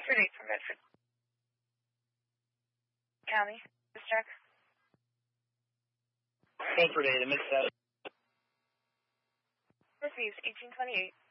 Sanford 8 from Medford. County, this truck. Sanford 8, I missed that. Received 1828.